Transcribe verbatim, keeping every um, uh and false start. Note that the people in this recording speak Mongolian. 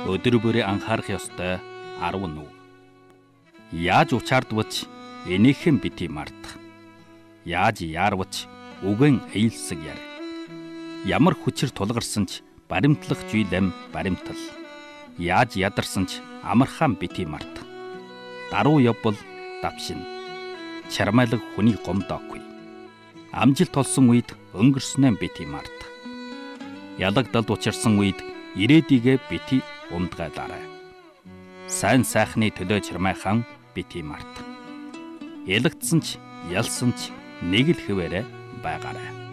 Өдөр бүрээ анхаарах ёстой арав нүг. Яаж учаардвч энийхэн бити мартах. Яаж яарвч үгэн эйлсэг яар. Ямар хүчээр тулгарсан ч баримтлах жийлэм баримтал. Яаж ядарсан ч амархан бити мартах. Даруу явбал давшин. Чармайлаг хүний гомдоогүй. Амжилт олсон үед өнгөрснөө бити мартах. Ялагдалд учирсан үед ирээдигээ бити ундгайлаарай. Сайн сайхны төлөө чармайхан бити мартах. Ялагдсан ч ялсан ч нэг л хэвээрээ байгаарай.